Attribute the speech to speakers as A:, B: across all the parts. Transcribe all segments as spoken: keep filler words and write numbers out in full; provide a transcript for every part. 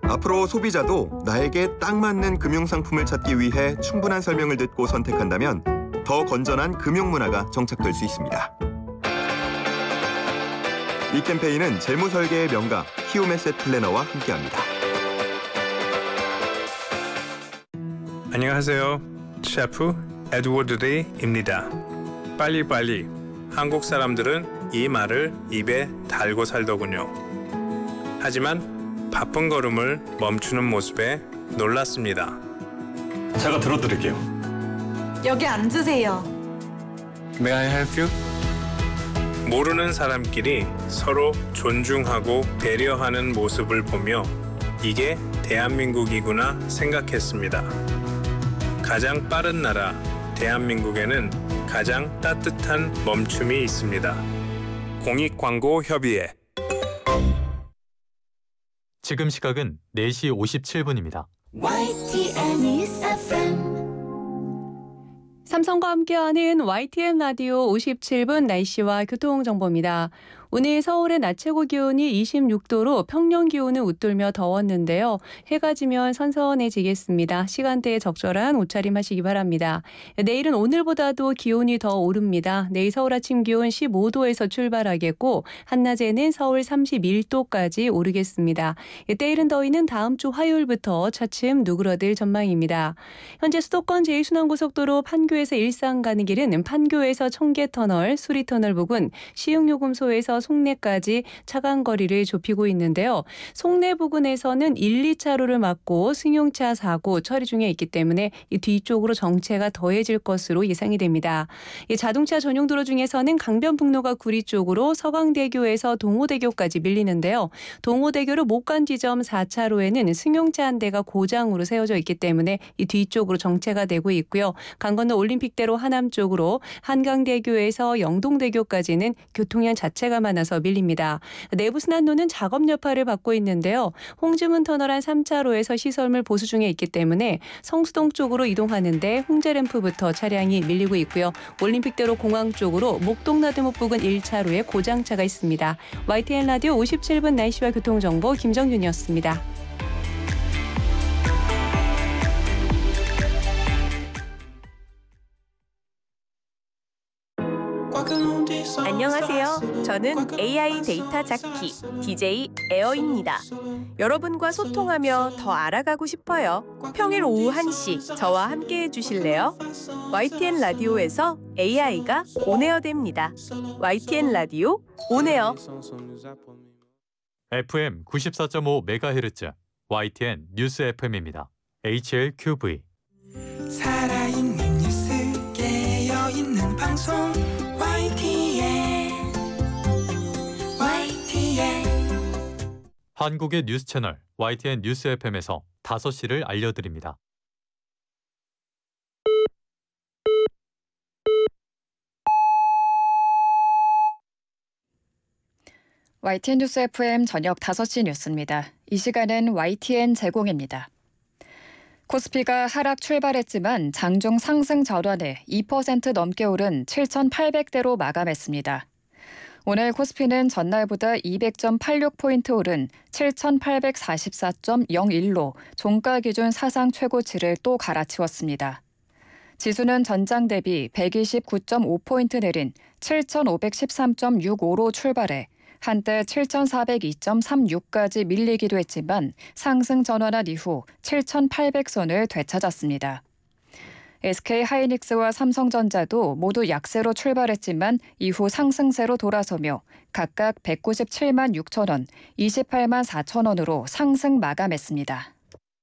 A: 앞으로 소비자도 나에게 딱 맞는 금융상품을 찾기 위해 충분한 설명을 듣고 선택한다면 더 건전한 금융문화가 정착될 수 있습니다. 이 캠페인은 재무설계의 명가 키움에셋 플래너와 함께합니다.
B: 안녕하세요. 셰프 에드워드 레이입니다. 빨리빨리. 한국 사람들은 이 말을 입에 달고 살더군요. 하지만 바쁜 걸음을 멈추는 모습에 놀랐습니다.
C: 제가 들어드릴게요.
D: 여기 앉으세요.
B: May I help you? 모르는 사람끼리 서로 존중하고 배려하는 모습을 보며 이게 대한민국이구나 생각했습니다. 가장 빠른 나라 대한민국에는 가장 따뜻한 멈춤이 있습니다. 공익광고협의회.
E: 지금 시각은 네 시 오십칠 분입니다.
F: 와이티엔 News 에프엠
G: 삼성과 함께하는 와이티엔 라디오 오십칠 분 날씨와 교통정보입니다. 오늘 서울의 낮 최고 기온이 이십육 도로 평년 기온을 웃돌며 더웠는데요. 해가 지면 선선해지겠습니다. 시간대에 적절한 옷차림 하시기 바랍니다. 내일은 오늘보다도 기온이 더 오릅니다. 내일 서울 아침 기온 십오 도에서 출발하겠고 한낮에는 서울 삼십일 도까지 오르겠습니다. 때이른 더위는 다음 주 화요일부터 차츰 누그러들 전망입니다. 현재 수도권 제일 순환고속도로 판교에서 일산 가는 길은 판교에서 청계터널, 수리터널 부근, 시흥요금소에서 송내까지 차간 거리를 좁히고 있는데요. 송내 부근에서는 일, 이 차로를 막고 승용차 사고 처리 중에 있기 때문에 이 뒤쪽으로 정체가 더해질 것으로 예상이 됩니다. 이 자동차 전용 도로 중에서는 강변북로가 구리 쪽으로 서강대교에서 동호대교까지 밀리는데요. 동호대교로 못 간 지점 사 차로에는 승용차 한 대가 고장으로 세워져 있기 때문에 이 뒤쪽으로 정체가 되고 있고요. 강 건너 올림픽대로 하남 쪽으로 한강대교에서 영동대교까지는 교통량 자체가 많아서 밀립니다. 내부순환로는 작업 여파를 받고 있는데요. 홍지문 터널 한 삼 차로에서 시설물 보수 중에 있기 때문에 성수동 쪽으로 이동하는데 홍제램프부터 차량이 밀리고 있고요. 올림픽대로 공항 쪽으로 목동나들목 부근 일 차로에 고장차가 있습니다. 와이티엔 라디오 오십칠 분 날씨와 교통정보 김정윤이었습니다.
H: 안녕하세요. 저는 에이아이 데이터 자키 디제이 에어입니다. 여러분과 소통하며 더 알아가고 싶어요. 평일 오후 한 시 저와 함께 해주실래요? 와이티엔 라디오에서 에이아이가 온에어 됩니다. 와이티엔 라디오 온에어.
E: 에프엠 구십사 점 오 메가헤르츠 와이티엔 뉴스 에프엠입니다. 에이치엘큐브이.
F: 살아있는 뉴스 깨어있는 방송 와이티엔 와이티엔
E: 한국의 뉴스 채널 와이티엔 뉴스 에프엠에서 다섯 시를 알려드립니다.
I: 와이티엔 뉴스 에프엠 저녁 다섯 시 뉴스입니다. 이 시간은 와이티엔 제공입니다. 코스피가 하락 출발했지만 장중 상승 전환에 이 퍼센트 넘게 오른 칠천팔백 대로 마감했습니다. 오늘 코스피는 전날보다 이백 점 팔육 포인트 오른 칠천팔백사십사 점 영일로 종가 기준 사상 최고치를 또 갈아치웠습니다. 지수는 전장 대비 백이십구 점 오 포인트 내린 칠천오백십삼 점 육오로 출발해 한때 칠천사백이 점 삼육까지 밀리기도 했지만 상승 전환한 이후 칠천팔백 선을 되찾았습니다. 에스케이하이닉스와 삼성전자도 모두 약세로 출발했지만 이후 상승세로 돌아서며 각각 백구십칠만 육천 원, 이십팔만 사천 원으로 상승 마감했습니다.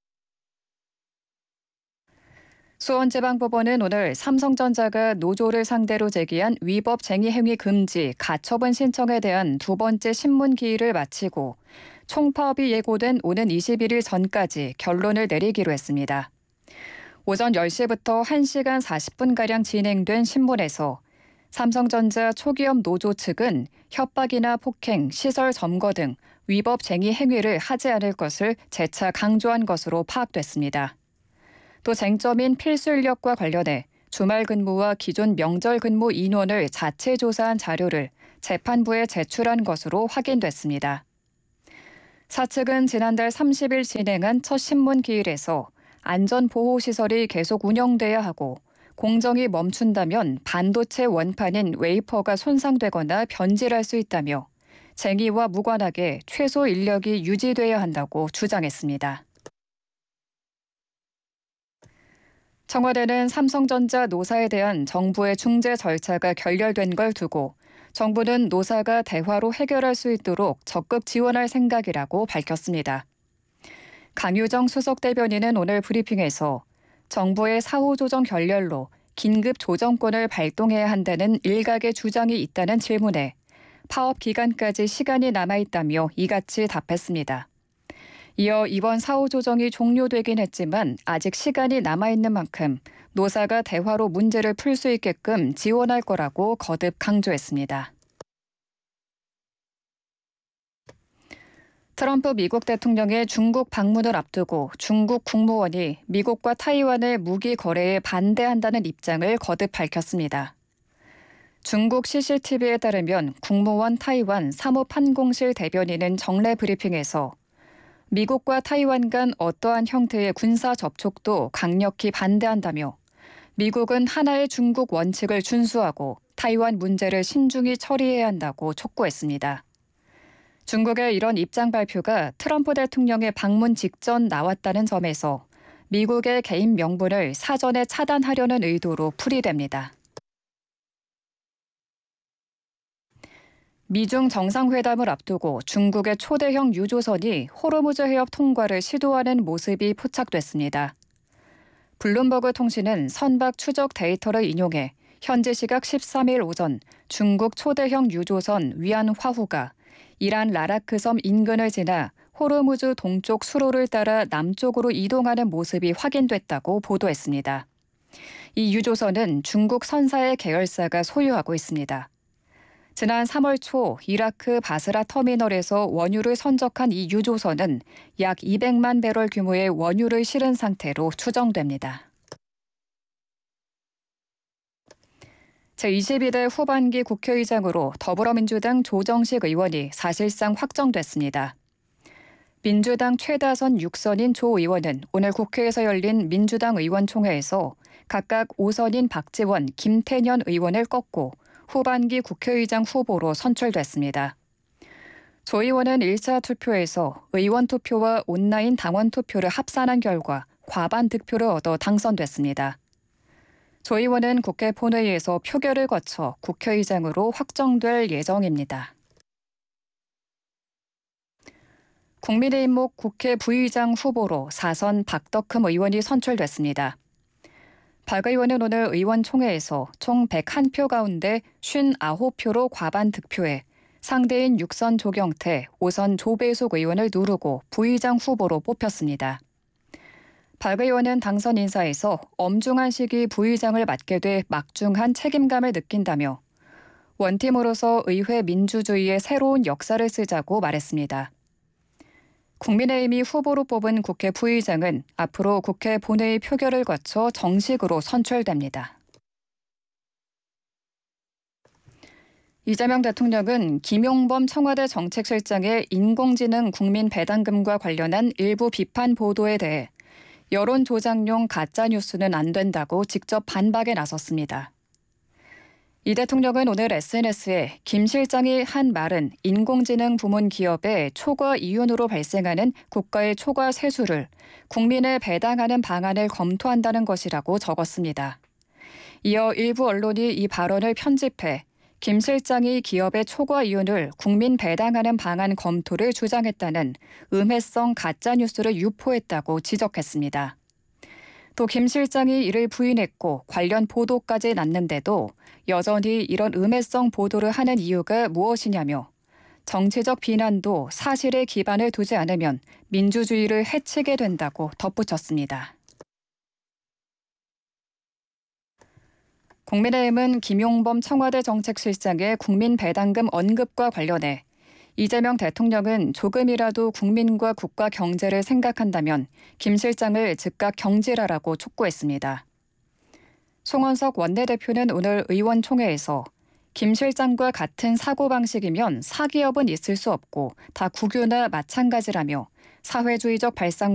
I: 수원지방법원은 오늘 삼성전자가 노조를 상대로 제기한 위법 쟁의 행위 금지 가처분 신청에 대한 두 번째 신문 기일을 마치고 총파업이 예고된 오는 이십일 일 전까지 결론을 내리기로 했습니다. 오전 열 시부터 한 시간 사십 분가량 진행된 신문에서 삼성전자 초기업 노조 측은 협박이나 폭행, 시설 점거 등 위법 쟁의 행위를 하지 않을 것을 재차 강조한 것으로 파악됐습니다. 또 쟁점인 필수 인력과 관련해 주말 근무와 기존 명절 근무 인원을 자체 조사한 자료를 재판부에 제출한 것으로 확인됐습니다. 사측은 지난달 삼십 일 진행한 첫 신문 기일에서 안전보호시설이 계속 운영돼야 하고 공정이 멈춘다면 반도체 원판인 웨이퍼가 손상되거나 변질할 수 있다며 쟁의와 무관하게 최소 인력이 유지돼야 한다고 주장했습니다. 청와대는 삼성전자 노사에 대한 정부의 중재 절차가 결렬된 걸 두고 정부는 노사가 대화로 해결할 수 있도록 적극 지원할 생각이라고 밝혔습니다. 강유정 수석 대변인은 오늘 브리핑에서 정부의 사후 조정 결렬로 긴급 조정권을 발동해야 한다는 일각의 주장이 있다는 질문에 파업 기간까지 시간이 남아있다며 이같이 답했습니다. 이어 이번 사후 조정이 종료되긴 했지만 아직 시간이 남아있는 만큼 노사가 대화로 문제를 풀 수 있게끔 지원할 거라고 거듭 강조했습니다. 트럼프 미국 대통령의 중국 방문을 앞두고 중국 국무원이 미국과 타이완의 무기 거래에 반대한다는 입장을 거듭 밝혔습니다. 중국 씨씨티비에 따르면 국무원 타이완 사무판공실 대변인은 정례 브리핑에서 미국과 타이완 간 어떠한 형태의 군사 접촉도 강력히 반대한다며 미국은 하나의 중국 원칙을 준수하고 타이완 문제를 신중히 처리해야 한다고 촉구했습니다. 중국의 이런 입장 발표가 트럼프 대통령의 방문 직전 나왔다는 점에서 미국의 개인 명분을 사전에 차단하려는 의도로 풀이됩니다. 미중 정상회담을 앞두고 중국의 초대형 유조선이 호르무즈 해협 통과를 시도하는 모습이 포착됐습니다. 블룸버그 통신은 선박 추적 데이터를 인용해 현지 시각 십삼 일 오전 중국 초대형 유조선 위안화후가 이란 라라크 섬 인근을 지나 호르무즈 동쪽 수로를 따라 남쪽으로 이동하는 모습이 확인됐다고 보도했습니다. 이 유조선은 중국 선사의 계열사가 소유하고 있습니다. 지난 삼월 초 이라크 바스라 터미널에서 원유를 선적한 이 유조선은 약 이백만 배럴 규모의 원유를 실은 상태로 추정됩니다. 제이십이 대 후반기 국회의장으로 더불어민주당 조정식 의원이 사실상 확정됐습니다. 민주당 최다선 육 선인 조 의원은 오늘 국회에서 열린 민주당 의원총회에서 각각 오 선인 박지원, 김태년 의원을 꺾고 후반기 국회의장 후보로 선출됐습니다. 조 의원은 일 차 투표에서 의원 투표와 온라인 당원 투표를 합산한 결과 과반 득표를 얻어 당선됐습니다. 조 의원은 국회 본회의에서 표결을 거쳐 국회의장으로 확정될 예정입니다. 국민의힘목 국회 부의장 후보로 사 선 박덕흠 의원이 선출됐습니다. 박 의원은 오늘 의원총회에서 총 백일 표 가운데 오십구 표로 과반 득표해 상대인 육 선 조경태, 오 선 조배숙 의원을 누르고 부의장 후보로 뽑혔습니다. 박 의원은 당선 인사에서 엄중한 시기 부의장을 맡게 돼 막중한 책임감을 느낀다며 원팀으로서 의회 민주주의의 새로운 역사를 쓰자고 말했습니다. 국민의힘이 후보로 뽑은 국회 부의장은 앞으로 국회 본회의 표결을 거쳐 정식으로 선출됩니다. 이재명 대통령은 김용범 청와대 정책실장의 인공지능 국민 배당금과 관련한 일부 비판 보도에 대해 여론 조작용 가짜뉴스는 안 된다고 직접 반박에 나섰습니다. 이 대통령은 오늘 에스엔에스에 김 실장이 한 말은 인공지능 부문 기업의 초과 이윤으로 발생하는 국가의 초과 세수를 국민에 배당하는 방안을 검토한다는 것이라고 적었습니다. 이어 일부 언론이 이 발언을 편집해 김 실장이 기업의 초과 이윤을 국민 배당하는 방안 검토를 주장했다는 음해성 가짜뉴스를 유포했다고 지적했습니다. 또 김 실장이 이를 부인했고 관련 보도까지 났는데도 여전히 이런 음해성 보도를 하는 이유가 무엇이냐며 정치적 비난도 사실에 기반을 두지 않으면 민주주의를 해치게 된다고 덧붙였습니다. 국민의힘은 김용범 청와대 정책실장의 국민 배당금 언급과 관련해 이재명 대통령은 조금이라도 국민과 국가 경제를 생각한다면 김 실장을 즉각 경질하라고 촉구했습니다. 송원석 원내대표는 오늘 의원총회에서 김 실장과 같은 사고방식이면 사기업은 있을 수 없고 다 국유나 마찬가지라며 사회주의적 발상